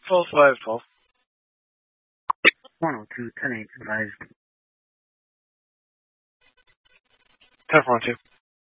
12-5-12. 102, 10-8, advised. 10-4-1-2.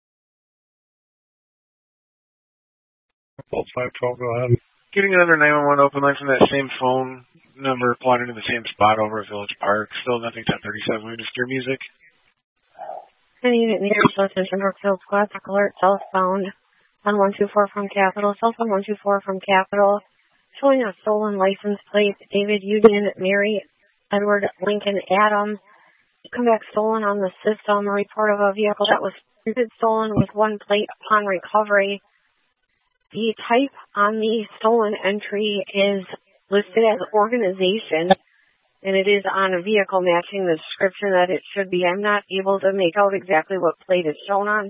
12-5-12, go ahead. Getting another 911 open line from that same phone number plotted in the same spot over at Village Park. Still nothing 1037. We just hear music. Any unit meters, attention, Brookfield Squad, alert, southbound on 124 from Capital, southbound 124 from Capital, showing a stolen license plate, David Union, Mary, Edward Lincoln, Adam. Come back stolen on the system, a report of a vehicle that was stolen with one plate upon recovery. The type on the stolen entry is listed as organization, and it is on a vehicle matching the description that it should be. I'm not able to make out exactly what plate it's shown on.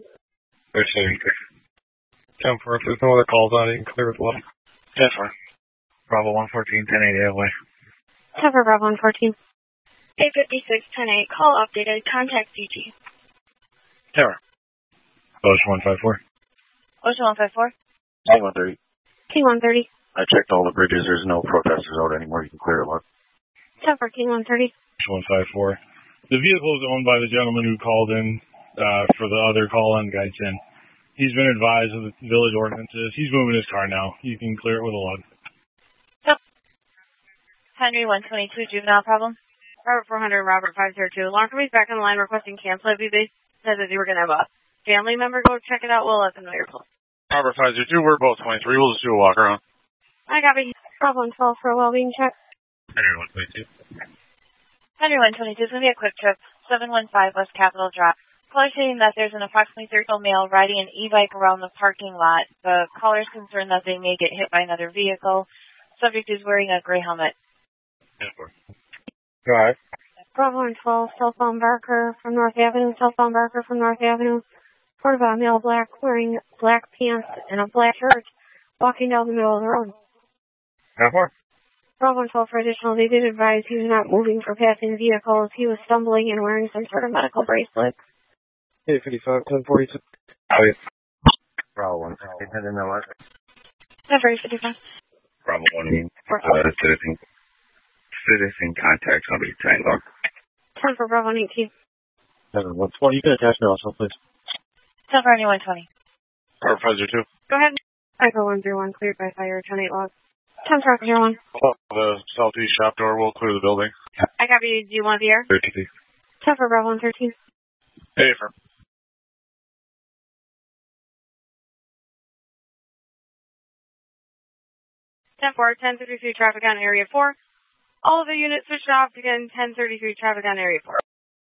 10-4, if there's no other calls on it, you can clear with 11. 10-4. Bravo 114, 10-8, away. 10 for Bravo 114. 856, 10-8, call updated, contact CG. 10-4. Ocean 154. Ocean 154. T130. T130. I checked all the bridges. There's no protesters out anymore. You can clear it, look. 10 for T130. Ocean 154. The vehicle is owned by the gentleman who called in for the other call-in guy, Jen. He's been advised of the village ordinances. He's moving his car now. You can clear it with a log. Yep. Henry 122, juvenile problem. Robert 400, Robert 502. Long Company's back on the line requesting cancel it. They said that they were going to have a family member go check it out. We'll let them know you're close. Robert 502, we're both 23. We'll just do a walk around. I got it. Bravo 12 for a well-being check. Henry 122. Henry 122 is going to be a quick trip. 715 West Capitol Drive. Caller stating that there's an approximately 30-year-old male riding an e-bike around the parking lot. The caller is concerned that they may get hit by another vehicle. Subject is wearing a gray helmet. 10-4. Go ahead. Bravo 12, southbound Barker from North Avenue. Southbound Barker from North Avenue. Report about a male wearing black pants and a black shirt walking down the middle of the road. 10-4. Bravo 12 for additional. They did advise he was not moving for passing vehicles. He was stumbling and wearing some sort of medical bracelet. 855, 1042. Oh, yeah. Bravo 1. Heading the left. 1055. Bravo 1. Citizen contact somebody trying to log. 10 for Bravo 18. 7-120. You can attach me also, please. 10 for Henry 120. Robert 502. Go ahead. Echo 131 cleared by fire. 10-8 log. 10 for Echo 01. The southeast shop door will clear the building. I got you. Do you want the air? 13. 10 for Bravo 113. Hey, firm. 10-4, 1033 traffic on area 4. All of the units switched off. Again, 1033 traffic on area 4.